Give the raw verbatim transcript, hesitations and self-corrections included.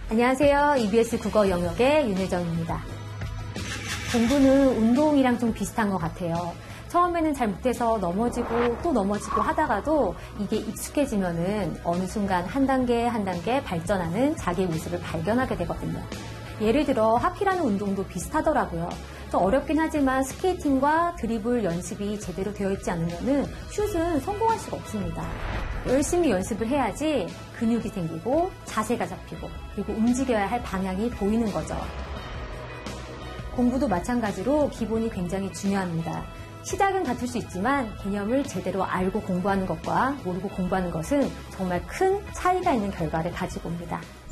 안녕하세요. 이비에스 국어 영역의 윤혜정입니다. 공부는 운동이랑 좀 비슷한 것 같아요. 처음에는 잘 못해서 넘어지고 또 넘어지고 하다가도 이게 익숙해지면은 어느 순간 한 단계 한 단계 발전하는 자기의 모습을 발견하게 되거든요. 예를 들어 하키라는 운동도 비슷하더라고요. 또 어렵긴 하지만 스케이팅과 드리블 연습이 제대로 되어 있지 않으면은 슛은 성공할 수가 없습니다. 열심히 연습을 해야지 근육이 생기고 자세가 잡히고 그리고 움직여야 할 방향이 보이는 거죠. 공부도 마찬가지로 기본이 굉장히 중요합니다. 시작은 같을 수 있지만 개념을 제대로 알고 공부하는 것과 모르고 공부하는 것은 정말 큰 차이가 있는 결과를 가지고 옵니다.